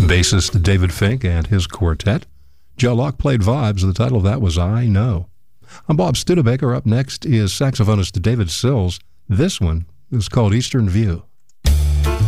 bassist David Fink and his quartet. Joe Locke played vibes. The title of that was I Know. I'm Bob Studebaker. Up next is saxophonist David Sills. This one is called Eastern View.